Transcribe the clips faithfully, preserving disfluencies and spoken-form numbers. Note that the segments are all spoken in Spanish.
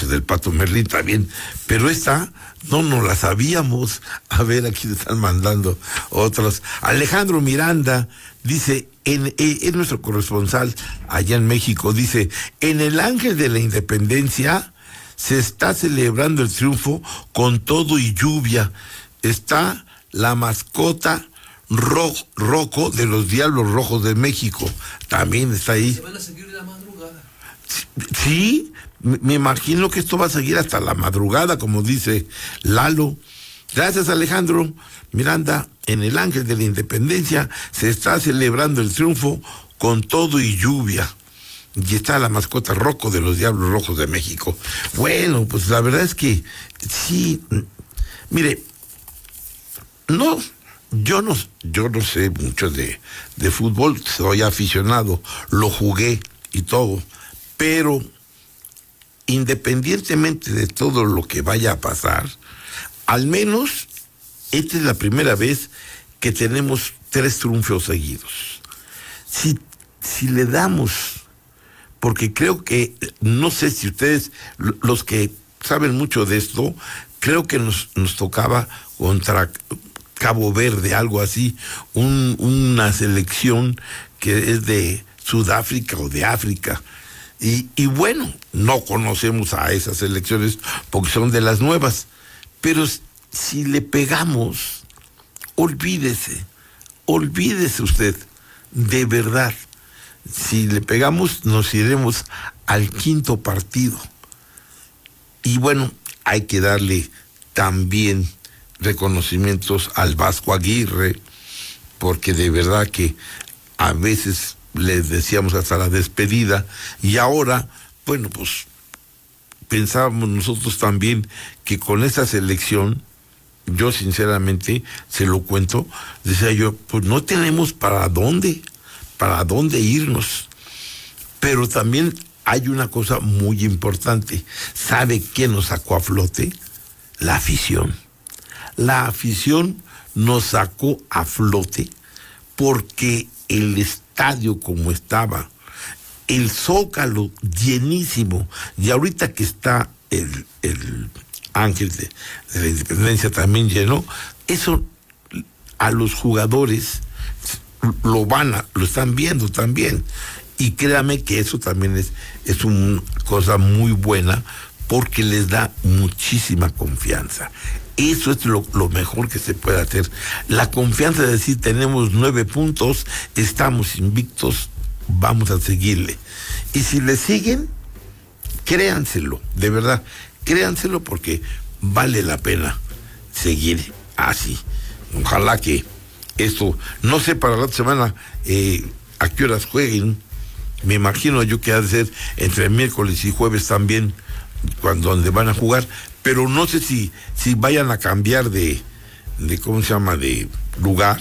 noche del Pato Merlín también, pero esta no nos la sabíamos. A ver, aquí están mandando otros. Alejandro Miranda dice, en, eh, es nuestro corresponsal allá en México, dice, en el Ángel de la Independencia se está celebrando el triunfo con todo y lluvia. Está la mascota ro Rocco de los Diablos Rojos de México. También está ahí. Se van a seguir la madrugada. Sí, me imagino que esto va a seguir hasta la madrugada, como dice Lalo. Gracias, Alejandro Miranda. En el Ángel de la Independencia se está celebrando el triunfo con todo y lluvia. Y está la mascota Rocco de los Diablos Rojos de México. Bueno, pues la verdad es que sí, mire, no, yo no, yo no sé mucho de, de fútbol, soy aficionado, lo jugué y todo, pero independientemente de todo lo que vaya a pasar, al menos esta es la primera vez que tenemos tres triunfos seguidos. Si, si le damos, porque creo que, no sé si ustedes, los que saben mucho de esto, creo que nos, nos tocaba contra Cabo Verde, algo así, un, una selección que es de Sudáfrica o de África. Y, y bueno, no conocemos a esas selecciones porque son de las nuevas, pero si le pegamos, olvídese, olvídese usted, de verdad. Si le pegamos, nos iremos al quinto partido. Y bueno, hay que darle también reconocimientos al Vasco Aguirre, porque de verdad que a veces les decíamos hasta la despedida, y ahora, bueno, pues pensábamos nosotros también que con esta selección, yo sinceramente se lo cuento, decía yo, pues no tenemos para dónde, para dónde irnos. Pero también hay una cosa muy importante. ¿Sabe qué nos sacó a flote? La afición. La afición nos sacó a flote porque el estadio como estaba, el Zócalo llenísimo, y ahorita que está el, el Ángel de, de la Independencia también lleno, eso a los jugadores lo van a, lo están viendo también, y créame que eso también es, es una cosa muy buena porque les da muchísima confianza. Eso es lo, lo mejor que se puede hacer. La confianza de decir, tenemos nueve puntos, estamos invictos, vamos a seguirle. Y si le siguen, créanselo, de verdad, créanselo porque vale la pena seguir así. Ojalá que esto, no sé para la otra semana eh, a qué horas jueguen. Me imagino yo que ha de ser entre miércoles y jueves también, cuando donde van a jugar, pero no sé si, si vayan a cambiar de, de ¿cómo se llama?, de lugar,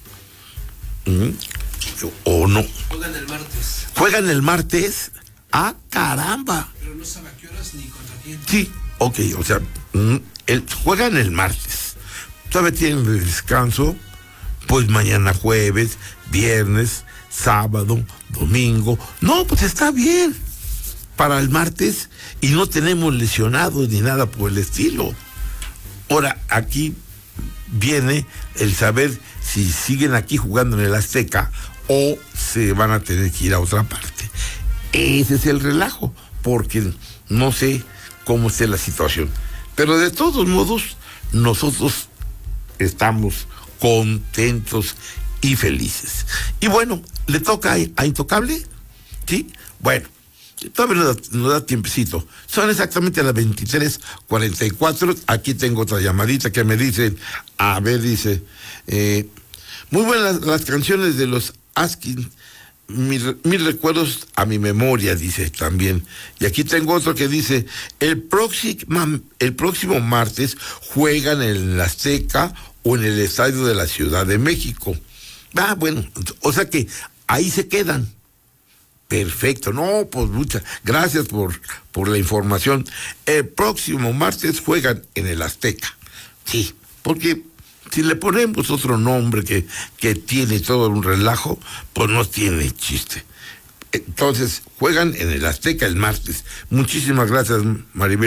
¿Mm? o no. Juegan el martes. ¿Juegan el martes? ¡Ah, caramba! Pero no sabe a qué horas ni contra quién. Sí, ok, o sea, el, juegan el martes. Todavía tienen de descanso, pues mañana jueves, viernes, sábado, domingo. No, pues está bien para el martes y no tenemos lesionados ni nada por el estilo. Ahora, aquí viene el saber si siguen aquí jugando en el Azteca o se van a tener que ir a otra parte. Ese es el relajo, porque no sé cómo esté la situación. Pero de todos modos, nosotros estamos contentos y felices. Y bueno, ¿le toca a, a Intocable? ¿Sí? Bueno, todavía nos da, nos da tiempecito. Son exactamente las veintitrés cuarenta y cuatro. Aquí tengo otra llamadita que me dicen, a ver, dice, eh, muy buenas las canciones de los Askin, mis, mis recuerdos a mi memoria, dice también. Y aquí tengo otro que dice, el próximo, el próximo martes juegan en el Azteca o en el estadio de la Ciudad de México. Ah, bueno, o sea que ahí se quedan. Perfecto, no, pues muchas gracias por, por la información. El próximo martes juegan en el Azteca. Sí, porque si le ponemos otro nombre que, que tiene todo un relajo, pues no tiene chiste. Entonces, juegan en el Azteca el martes. Muchísimas gracias, Maribel.